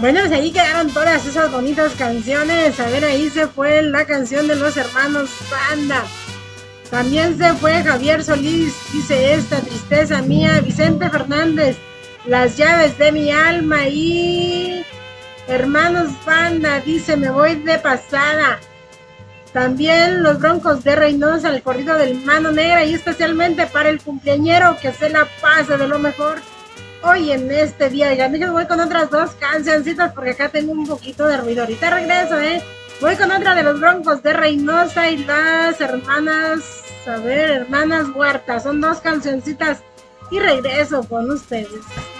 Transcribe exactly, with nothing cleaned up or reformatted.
Bueno, pues ahí quedaron todas esas bonitas canciones. A ver, ahí se fue la canción de los hermanos Panda. También se fue Javier Solís, dice esta tristeza mía. Vicente Fernández, las llaves de mi alma. Y hermanos Panda, dice me voy de pasada. También los Broncos de Reynosa, el corrido del Mano Negra. Y especialmente para el cumpleañero que se la pase de lo mejor hoy en este día. Oigan, yo voy con otras dos cancioncitas porque acá tengo un poquito de ruido. Ahorita regreso, ¿eh? Voy con otra de los Broncos de Reynosa y las hermanas, a ver, hermanas Huerta. Son dos cancioncitas y regreso con ustedes.